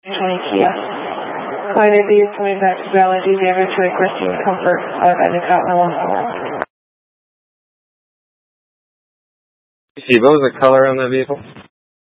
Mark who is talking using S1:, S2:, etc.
S1: 20 Kia. Line ID is coming back to valid damage to requesting comfort of an account level.
S2: Steve, what was the color on that vehicle?